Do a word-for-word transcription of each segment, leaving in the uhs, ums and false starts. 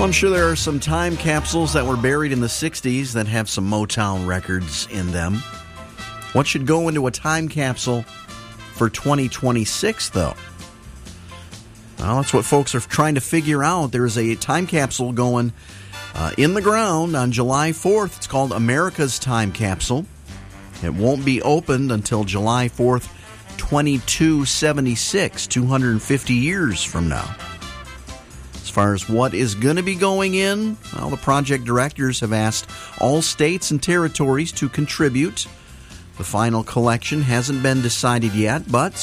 Well, I'm sure there are some time capsules that were buried in the sixties that have some Motown records in them. What should go into a time capsule for twenty twenty-six, though? Well, that's what folks are trying to figure out. There's a time capsule going uh, in the ground on July fourth. It's called America's Time Capsule. It won't be opened until July fourth, twenty-two seventy-six, two hundred fifty years from now. As far as what is going to be going in, well, the project directors have asked all states and territories to contribute. The final collection hasn't been decided yet, but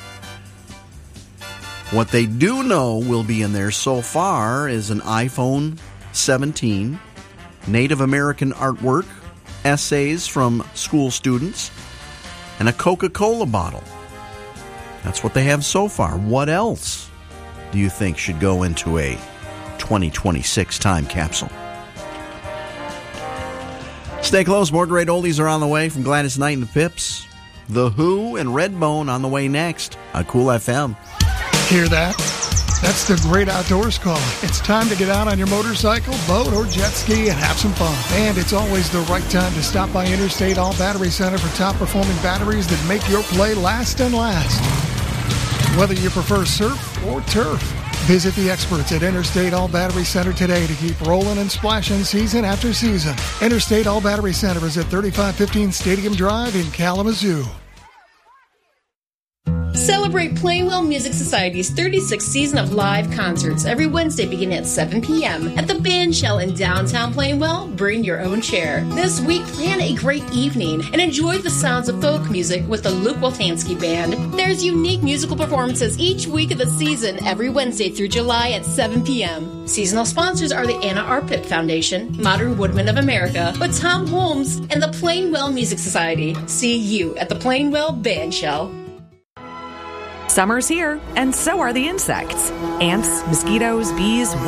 what they do know will be in there so far is an iPhone seventeen, Native American artwork, essays from school students, and a Coca-Cola bottle. That's what they have so far. What else do you think should go into a twenty twenty-six time capsule? Stay close. More great oldies are on the way from Gladys Knight and the Pips. The Who and Redbone on the way next on Cool F M. Hear that? That's the Great Outdoors calling. It's time to get out on your motorcycle, boat, or jet ski and have some fun. And it's always the right time to stop by Interstate All Battery Center for top-performing batteries that make your play last and last. Whether you prefer surf or turf, visit the experts at Interstate All Battery Center today to keep rolling and splashing season after season. Interstate All Battery Center is at thirty-five fifteen Stadium Drive in Kalamazoo. Celebrate Plainwell Music Society's thirty-sixth season of live concerts every Wednesday beginning at seven p.m. at the Bandshell in downtown Plainwell. Bring your own chair. This week, plan a great evening and enjoy the sounds of folk music with the Luke Woltansky Band. There's unique musical performances each week of the season every Wednesday through July at seven p.m. Seasonal sponsors are the Anna Arpit Foundation, Modern Woodmen of America, with Tom Holmes, and the Plainwell Music Society. See you at the Plainwell Bandshell. Summer's here, and so are the insects. Ants, mosquitoes, bees,